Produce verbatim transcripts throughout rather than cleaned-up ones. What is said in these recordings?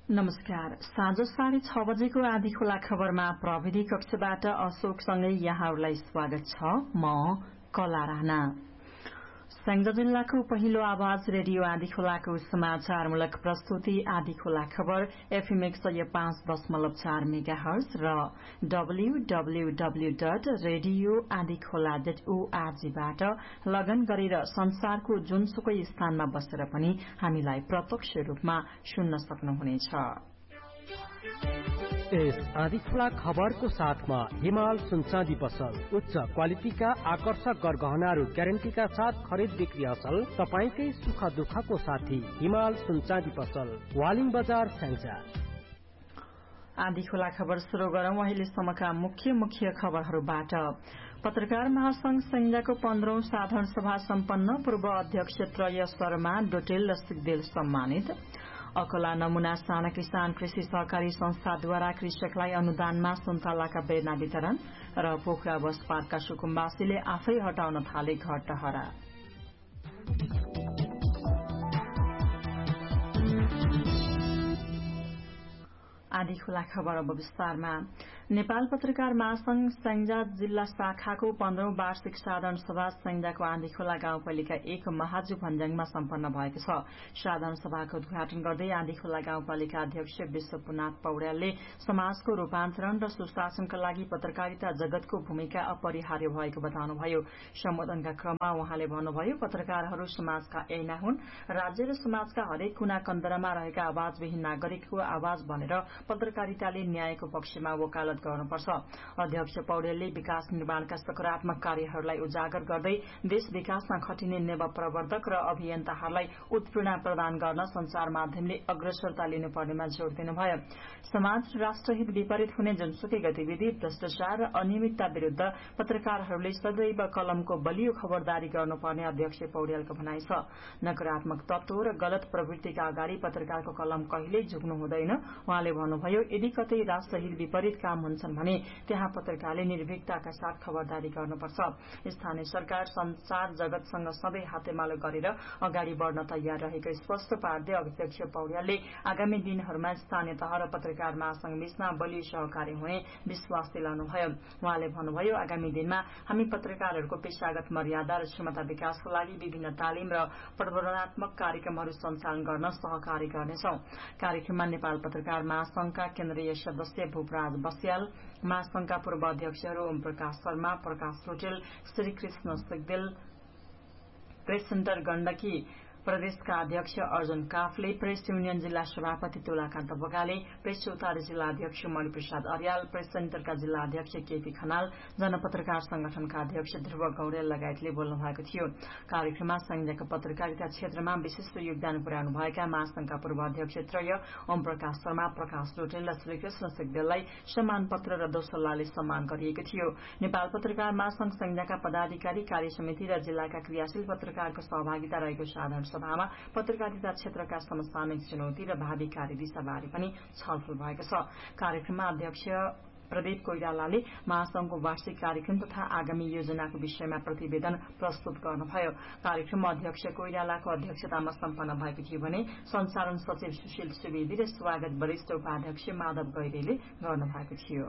नमस्कार। साँझ साढे छ बजेको आधी खोला खबरमा प्रविधि कक्षबाट अशोकसँगै यहाँहरूलाई स्वागत छ। म कला राणा। स्याङ्जा जिल्लाको पहिलो आवाज रेडियो आधी खोलाको समाचारमूलक प्रस्तुति आधी खोला खबर एफएम एक सय पाँच दशमलव चार मेगा हर्ज र डब्ल्यूडब्ल्यूडब्ल्यू डट रेडियो आधी खोला डट ओआरजीबाट लगन गरेर संसारको जुनसुकै स्थानमा बसेर पनि हामीलाई प्रत्यक्ष रूपमा सुन्न सक्नुहुनेछ। यस आधी खोला खबरको साथमा हिमाल सुनचाँदी पसल उच्च क्वालिटीका आकर्षक गरगहनाहरू ग्यारेन्टीका साथ खरिद बिक्री असल तपाईकै सुख दुःखको साथी हिमाल सुनचाँदी पसल वालिङ बजार स्याङ्जा। आधी खोला खबर शुरू गरौं अहिलेसम्मका मुख्य मुख्य खबरहरूबाट। पत्रकार महासंघ स्याङ्जाको पन्ध्रौं साधारण सभा सम्पन्न, पूर्व अध्यक्ष त्रय शर्मा, डोटेल र सिग्देल सम्मानित। अकला नमूना साना किसान कृषि सहकारी संस्थाद्वारा कृषकलाई अनुदानमा सुन्तलाका बेर्ना वितरण र पोखरा बस पार्कका सुकुम्बासीले आफै हटाउन थाले घर टहरा। आधी खोला खबर अब विस्तारमा। नेपाल पत्रकार महासंघ स्याङ्जा जिल्ला शाखाको पन्ध्रौं वार्षिक साधारण सभा स्याङ्जाको आधी खोला गाउँपालिका एक महाजु भन्ज्याङमा सम्पन्न भएको छ। साधारण सभाको उद्घाटन गर्दै आधी खोला गाउँपालिका अध्यक्ष विश्वनाथ पौड्यालले समाजको रूपान्तरण र सुशासनका लागि पत्रकारिता जगतको भूमिका अपरिहार्य भएको बताउनुभयो। सम्बोधनका क्रममा उहाँले भन्नुभयो, पत्रकारहरू समाजका ऐना हुन्। राज्य र समाजका हरेक कुना कन्दरामा रहेका आवाजविहीन नागरिकको आवाज बनेर पत्रकारिताले न्यायको पक्षमा वकालत गर्नुपर्छ। अध्यक्ष पौडेलले विकास निर्माणका सकारात्मक कार्यहरूलाई उजागर गर्दै देश विकासमा खटिने नेवा प्रवर्धक र अभियन्ताहरूलाई उत्प्रेरणा प्रदान गर्न संचार माध्यमले अग्रसरता लिनुपर्नेमा जोड़ दिनुभयो। समाज राष्ट्रहित विपरीत हुने जुनसुकै गतिविधि, भ्रष्टाचार र अनियमितता विरूद्ध पत्रकारहरूले सदैव कलमको बलियो खबरदारी गर्नुपर्ने अध्यक्ष पौडेलको भनाइ छ। नकारात्मक तत्व र गलत प्रवृत्तिका अगाडि पत्रकारको कलम कहिल्यै झुक्नु हुँदैन। उहाँले भन्नुभयो, यदि कतै राष्ट्रहित विपरीत काम हुन्छन् भने त्यहाँ पत्रकारले निर्भीकताका साथ खबरदारी गर्नुपर्छ। स्थानीय सरकार संचार जगतसँग सधैँ हातेमालो गरेर अगाडि बढ़न तयार रहेको स्पष्ट पार्दै अध्यक्ष पौड्यालले आगामी दिनहरूमा स्थानीय तह र पत्रकार महासंघ बीचमा बलियो सहकार्य हुने विश्वास दिलाउनुभयो। उहाँले भन्नुभयो, आगामी दिनमा हामी पत्रकारहरूको पेशागत मर्यादा र क्षमता विकासको लागि विभिन्न तालिम र प्रवर्धनात्मक कार्यक्रमहरू सञ्चालन गर्न सहकार्य गर्नेछौं। कार्यक्रममा नेपाल पत्रकार महासंघका केन्द्रीय सदस्य भूपराज बस्याल, महासंघका पूर्व अध्यक्षहरू ओम प्रकाश शर्मा, प्रकाश रोटेल, श्रीकृष्ण सिग्देल, प्रेस सेन्टर गण्डकी प्रदेशका अध्यक्ष अर्जुन काफले, प्रेस युनियन जिल्ला सभापति तुलाकान्त बगाले, प्रेस चौतारी जिल्ला अध्यक्ष मणिप्रसाद अर्याल, प्रेस सेन्टरका जिल्ला अध्यक्ष केपी खनाल, जनपत्रकार संगठनका अध्यक्ष ध्रुव गौडेल लगायतले बोल्नु भएको थियो। कार्यक्रममा संघका पत्रकारिता क्षेत्रमा विशिष्ट योगदान पुर्याउनुभएका महासंघका पूर्व अध्यक्ष त्रय, ओम प्रकाश शर्मा, प्रकाश डोटेल र श्रीकृष्ण सिग्देललाई सम्मान पत्र र दोसल्लाले सम्मान गरिएको थियो। नेपाल पत्रकार महासंघ संघका पदाधिकारी, कार्य समिति र जिल्लाका क्रियाशील पत्रकारको सहभागिता रहेको साधारण सभामा पत्रकारिता क्षेत्रका समसामयिक चुनौती र भावी कार्यदिशाबारे पनि छलफल भएको छ। कार्यक्रममा अध्यक्ष प्रदीप कोइरालाले महासंघको वार्षिक कार्यक्रम तथा आगामी योजनाको विषयमा प्रतिवेदन प्रस्तुत गर्नुभयो। कार्यक्रममा अध्यक्ष कोइरालाको अध्यक्षतामा सम्पन्न भएको थियो भने संचालन सचिव सुशील सुवेदी र स्वागत वरिष्ठ उपाध्यक्ष माधव गैरेले गर्नुभएको थियो।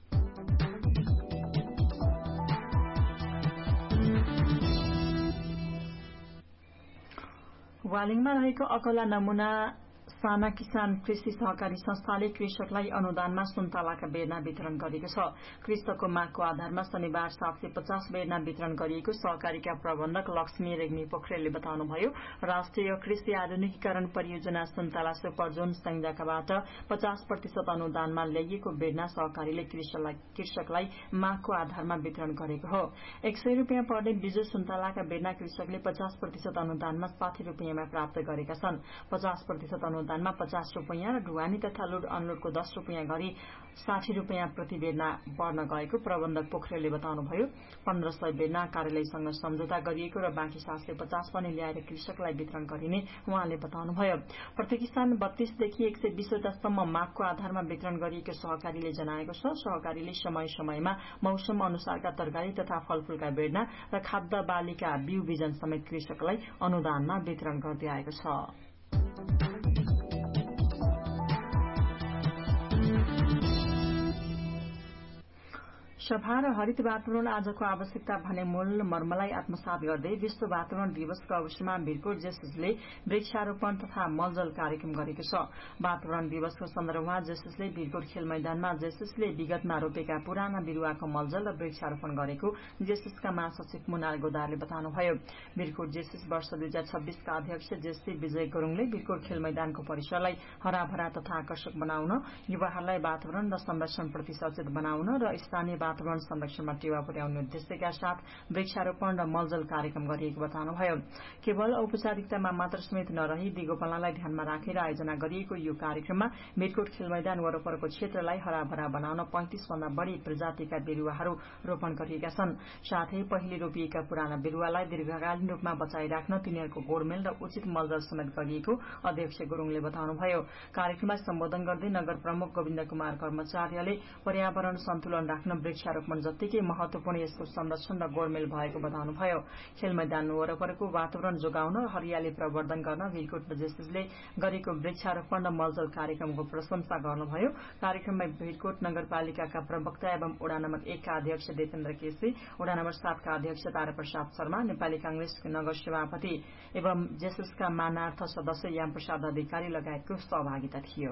वालिङमा रहेको अकला नमूना साना किसान कृषि सहकारी संस्थाले कृषकलाई अनुदानमा सुन्तलाका बेर्ना वितरण गरेको छ। कृषकको मागको आधारमा शनिबार सात सय पचास बेर्ना वितरण गरिएको सहकारीका प्रबन्धक लक्ष्मी रेग्मी पोखरेलले बताउनुभयो। राष्ट्रिय कृषि आधुनिकीकरण परियोजना सुन्तला सुपर जोन स्याङ्जाबाट पचास प्रतिशत अनुदानमा ल्याइएको बेर्ना सहकारीले कृषकलाई मागको आधारमा वितरण गरेको हो। एक सय रूपियाँ पर्ने बिजो सुन्तलाका बेर्ना कृषकले पचास प्रतिशत अनुदानमा साठी रूपियाँमा प्राप्त गरेका छन्। पचास प्रतिशत अनुदानमा पचास रूपियाँ र ढुवानी तथा लोड अनलोडको दस रूपियाँ गरी साठी रूपियाँ प्रति बेर्ना बढ्न गएको प्रबन्धक पोखरेलले बताउनुभयो। पन्ध्र सय बेर्ना कार्यालयसँग सम्झौता गरिएको र बाँकी सात सय पचास पनि ल्याएर कृषकलाई वितरण गरिने उहाँले बताउनुभयो। प्रति किसान बत्तीसदेखि एक सय बीसवटासम्म मागको आधारमा वितरण गरिएको सहकारीले जनाएको छ। सहकारीले समय समयमा मौसम अनुसारका तरकारी तथा फलफूलका बेर्ना र खाद्य बालीका बिउ बिजन समेत कृषकलाई अनुदानमा वितरण गर्दै आएको छ। सभा र हरित वातावरण आजको आवश्यकता भने मूल मर्मलाई आत्मसात गर्दै विश्व वातावरण दिवसको अवसरमा भिरकोट जेएसएसले वृक्षारोपण तथा मलजल कार्यक्रम गरेको छ। वातावरण दिवसको सन्दर्भमा जेएसएसले भिरकोट खेल मैदानमा जेएसएसले विगतमा रोपेका पुराना बिरूवाको मलजल र वृक्षारोपण गरेको जेएसएसका महासचिव मुनाल गोदारले बताउनुभयो। भिरकोट जेएसएस वर्ष दुई हजार छब्बीसका अध्यक्ष जेसी विजय गुरूङले भिरकोट खेल मैदानको परिसरलाई हराभरा तथा आकर्षक बनाउन, युवाहरूलाई वातावरण र संरक्षणप्रति सचेत बनाउन र स्थानीय वातावरण संरक्षणमा टेवा पुर्याउने उद्देश्यका साथ वृक्षारोपण र मलजल कार्यक्रम गरिएको बताउनुभयो। केवल औपचारिकतामा मात्र समेत नरही दिगोपनालाई ध्यानमा राखेर आयोजना गरिएको यो कार्यक्रममा भिरकोट खेल मैदान वरपरको क्षेत्रलाई हराभरा बनाउन पैंतिस भन्दा बढ़ी प्रजातिका बिरूवाहरू रोपण गरिएका छन्। साथै पहिले रोपिएका पुराना बिरूवालाई दीर्घकालीन रूपमा बचाइराख्न तिनीहरूको गोडमेल र उचित मलजल समेत गरिएको अध्यक्ष गुरूङले बताउनुभयो। कार्यक्रमलाई सम्बोधन गर्दै नगर प्रमुख गोविन्द कुमार कर्मचार्यले पर्यावरण सन्तुलन राख्न वृक्षारोपण जत्तिकै महत्वपूर्ण यसको संरक्षण र गोडमेल भएको बताउनुभयो। खेल मैदान वरपरको वातावरण जोगाउन र हरियाली प्रवर्धन गर्न भिरकोट जेएसएसले गरेको वृक्षारोपण र मलजल कार्यक्रमको प्रशंसा गर्नुभयो। कार्यक्रममा भिरकोट नगरपालिकाका प्रवक्ता एवं वडा नम्बर एक का अध्यक्ष देवेन्द्र केसी, वडा नम्बर सात का अध्यक्ष ताराप्रसाद शर्मा, नेपाली कांग्रेसको नगर सभापति एवं जेएसएसका मानार्थ सदस्य याम प्रसाद अधिकारी लगायतको सहभागिता थियो।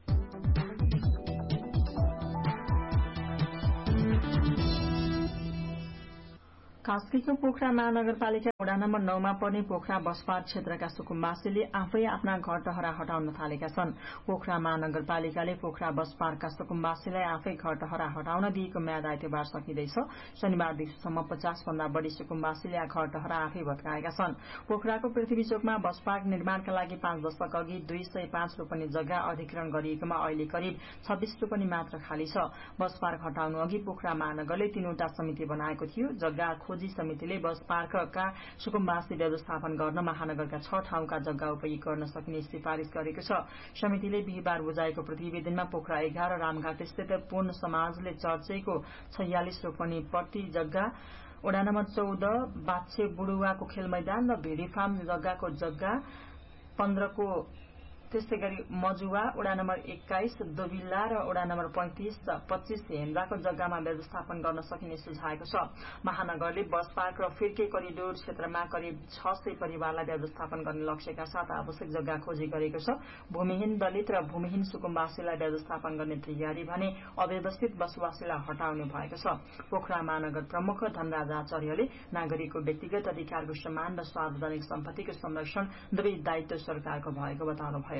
कास्कीको पोखरा महानगरपालिका वडा नम्बर नौमा पर्ने पोखरा बसपार क्षेत्रका सुकुम्बासीले आफै आफ्ना घर टहरा हटाउन थालेका छन्। पोखरा महानगरपालिकाले पोखरा बसपारका सुकुम्बासीलाई आफै घर टहरा हटाउन दिएको म्याद आइतबार सकिँदैछ। शनिबार दिउँसोसम्म पचास भन्दा बढ़ी सुकुम्बासीले घर टहरा आफै भत्काएका छन्। पोखराको पृथ्वी चोकमा बस पार्क निर्माणका लागि पाँच दशक अघि दुई सय पाँच रोपनी जग्गा अधिग्रहण गरिएकोमा अहिले करिब छब्बीस रोपनी मात्र खाली छ। बस पार्क हटाउनु अघि पोखरा महानगरले तीनवटा समिति बनाएको थियो। जग्गा खोजी समितिले बस पार्कका सुकुम्बासी व्यवस्थापन गर्न महानगरका छ ठाउँका जग्गा उपयोग गर्न सकिने सिफारिश गरेको छ। समितिले बिहिबार बुझाएको प्रतिवेदनमा पोखरा एघार रामघाट स्थित पूर्ण समाजले चर्चेको छयालिस रोपनी प्रति जग्गा, वडा नम्बर चौध बाछे बुढुवाको खेल मैदान र भेडी फार्म जग्गाको जग्गा पन्ध्रको त्यस्तै गरी मजुवा, वडा नम्बर एक्काइस दोबिल्ला र वडा नम्बर पैंतिस पच्चीस हेन्द्राको जग्गामा व्यवस्थापन गर्न सकिने सुझाएको छ। महानगरले बस पार्क र फिर्के करिडोर क्षेत्रमा करिब छ सय परिवारलाई व्यवस्थापन गर्ने लक्ष्यका साथ आवश्यक जग्गा खोजी गरेको छ। भूमिहीन दलित र भूमिहीन सुकुम्बासीलाई व्यवस्थापन गर्ने तयारी भने अव्यवस्थित बसोबासीलाई हटाउने भएको छ। पोखरा महानगर प्रमुख धनराज आचार्यले नागरिकको व्यक्तिगत अधिकारको सम्मान र सार्वजनिक सम्पत्तिको संरक्षण दुवै दायित्व सरकारको भएको बताउनुभयो।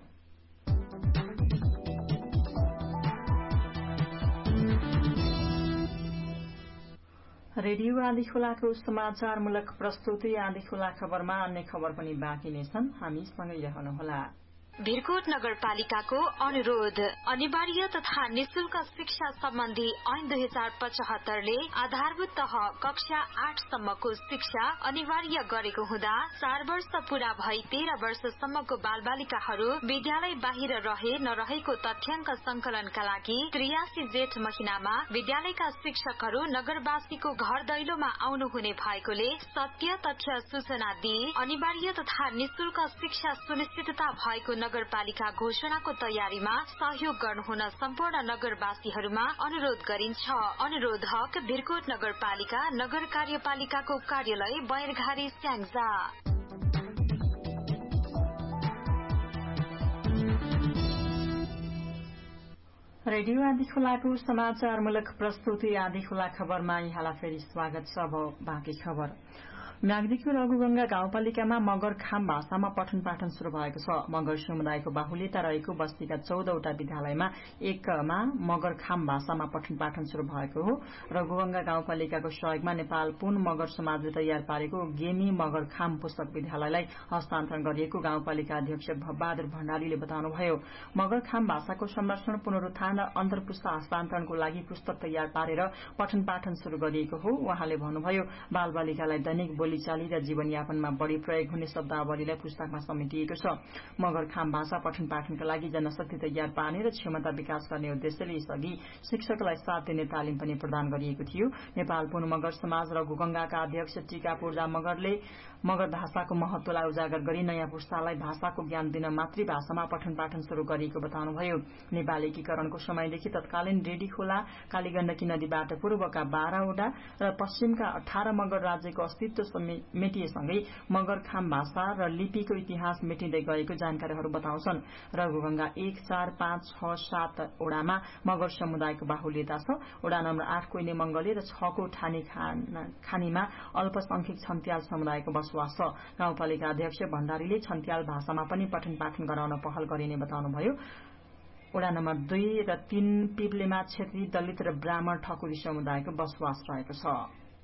रेडियो आँधी खोलाको समाचारमूलक प्रस्तुति आँधी खोला खबरमा अन्य खबर पनि बाँकी नै छन्, हामी सँगै रहनुहोला। भिरकोट नगरपालिकाको अनुरोध। अनिवार्य तथा निशुल्क शिक्षा सम्बन्धी ऐन दुई हजार पचहत्तरले आधारभूत तह कक्षा आठसम्मको शिक्षा अनिवार्य गरेको हुँदा चार वर्ष पूरा भई तेह्र वर्षसम्मको बालबालिकाहरू विद्यालय बाहिर रहे नरहेको तथ्याङ्क संकलनका लागि त्रियासी जेठ महिनामा विद्यालयका शिक्षकहरू नगरवासीको घर दैलोमा आउनुहुने भएकोले सत्य तथ्य सूचना दिई अनिवार्य तथा निशुल्क शिक्षा सुनिश्चितता भएको नगरपालिका घोषणाको तयारीमा सहयोग गर्नुहुन सम्पूर्ण नगरवासीहरूमा अनुरोध गरिन्छ। अनुरोधक भिरकोट नगरपालिका नगर कार्यपालिकाको कार्यालय बैरघारी स्याङ्जा। रेडियो आँधी खोलाको समाचारमूलक प्रस्तुति आँधी खोला खबरमा यहाँलाई फेरि स्वागत छ। अब बाँकी खबर। म्याग्दीको रघुगंगा गाउँपालिकामा मगर खाम भाषामा पठन पाठन शुरू भएको छ। मगर समुदायको बाहुल्यता रहेको बस्तीका चौधवटा विद्यालयमा एकमा मगर खाम भाषामा पठन पाठन शुरू भएको हो। रघुगंगा गाउँपालिकाको सहयोगमा नेपाल पुन मगर समाजले तयार पारेको गेमी मगर खाम पुस्तक विद्यालयलाई हस्तान्तरण गरिएको गाउँपालिका अध्यक्ष बहादुर भण्डारीले बताउनुभयो। मगर खाम भाषाको संरक्षण, पुनरुत्थान र अन्तर्पुस्ता हस्तान्तरणको लागि पुस्तक तयार पारेर पठन पाठन शुरू गरिएको हो। उहाँले भन्नुभयो, बालबालिकालाई दैनिक बोली बोलीचाली र जीवनयापनमा बढ़ी प्रयोग हुने शब्दावलीलाई पुस्तकमा समेटिएको छ। मगर खाम भाषा पठन पाठनका लागि जनशक्ति तयार पार्ने र क्षमता विकास गर्ने उद्देश्यले यसअघि शिक्षकलाई साथ दिने तालिम पनि प्रदान गरिएको थियो। नेपाल पूर्ण मगर समाज रघुगंगाका अध्यक्ष टीका पूर्जा मगरले मगर भाषाको महत्वलाई उजागर गरी नयाँ पुस्तालाई भाषाको ज्ञान दिन मातृभाषामा पठन पाठन शुरू गरिएको बताउनुभयो। नेपाल एकीकरणको समयदेखि तत्कालीन रेडी खोला, कालीगण्डकी नदीबाट पूर्वका बाह्रवटा र पश्चिमका अठार मगर राज्यको अस्तित्व मेटिएसँगै मगर खाम भाषा र लिपिको इतिहास मेटिँदै गएको जानकारीहरू बताउँछन्। रघुगंगा एक, चार, पाँच, छ, सात ओडामा मगर समुदायको बाहुल्यता छ। ओडा नम्बर आठ कोइने मंगले र छको ठानी खानीमा अल्पसंख्यक छन्त्याल समुदायको बसोबास छ। गाउँपालिका अध्यक्ष भण्डारीले छन्त्याल भाषामा पनि पठन पाठन गराउन पहल गरिने बताउनुभयो। ओडा नम्बर दुई र तीन पिप्लेमा क्षेत्री, दलित र ब्राह्मण ठकुरी समुदायको बसोबास रहेको छ।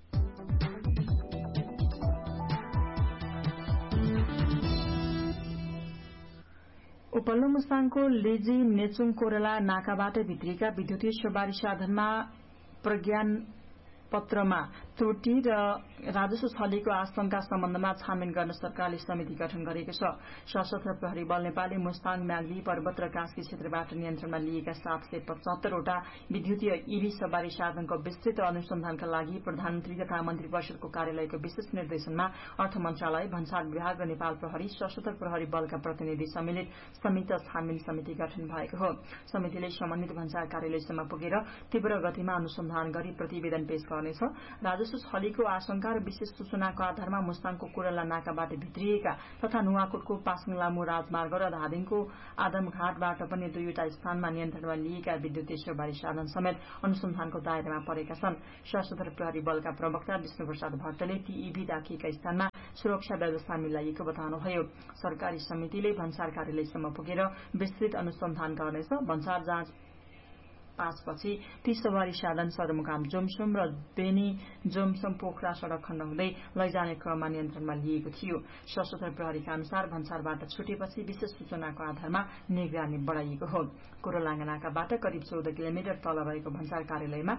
उपल्लो मुस्ताङको लेजी नेचुङ कोरला नाकाबाट भित्रिएका विद्युतीय सवारी साधनमा प्रज्ञान पत्रमा त्रुटि र राजस्व छलेको आशंका सम्बन्धमा छानबिन गर्न सरकारले समिति गठन गरेको छ। सशस्त्र प्रहरी बल नेपालले मुस्ताङ, म्याग्दी, पर्वत र कास्की क्षेत्रबाट नियन्त्रणमा लिएका सात सय पचहत्तरवटा विद्युतीय ईभी सवारी साधनको विस्तृत अनुसन्धानका लागि प्रधानमन्त्री तथा मन्त्री परिषदको कार्यालयको विशेष निर्देशनमा अर्थ मन्त्रालय, भन्सार विभाग र नेपाल प्रहरी, सशस्त्र प्रहरी बलका प्रतिनिधि सम्मिलित संयुक्त छानबिन समिति गठन भएको हो। समितिले समन्वित भन्सार कार्यालयसम्म पुगेर तीव्र गतिमा अनुसन्धान गरी प्रतिवेदन पेश गर्नेछ। राजस्व छलीको आशंका र विशेष सूचनाको आधारमा मुस्ताङको कोरला नाकाबाट भित्रिएका तथा नुवाकोटको पासाङ लामो राजमार्ग र धादिङको आदमघाटबाट पनि दुईवटा स्थानमा नियन्त्रणमा लिएका विद्युतीय सवारी साधन समेत अनुसन्धानको दायरामा परेका छन्। सशस्त्र प्रहरी बलका प्रवक्ता विष्णु प्रसाद भट्टले ती ईभी राखिएका स्थानमा सुरक्षा व्यवस्था मिलाइएको बताउनुभयो। सरकारी समितिले भन्सार कार्यालयसम्म पुगेर विस्तृत अनुसन्धान गर्नेछ। भन्सार जाँच पासपछि ती सवारी साधन सदरमुकाम जोमसोम र बेनी जोमसोम पोखरा सड़क खण्ड हुँदै लैजाने क्रममा नियन्त्रणमा लिएको थियो। सशस्त्र प्रहरीका अनुसार भन्सारबाट छुटेपछि विशेष सूचनाको आधारमा निगरानी बढ़ाइएको हो। कोरलाङ्गा नाकाबाट करिब चौध किलोमिटर तल रहेको भन्सार कार्यालयमा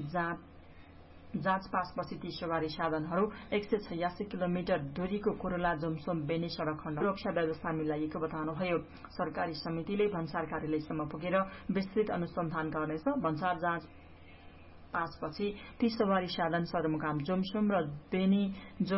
जाँच पासपछि ती सवारी साधनहरू एक सय छयासी किलोमिटर दूरीको कोरला जोमसोम बेनी सड़क खण्ड सुरक्षा व्यवस्था मिलाइएको बताउनुभयो। सरकारी समितिले भन्सार कार्यालयसम्म पुगेर विस्तृत अनुसन्धान गर्नेछ। भन्सार जाँच पासपछि ती सवारी साधन सदरमुकाम जोमसोम र बेनी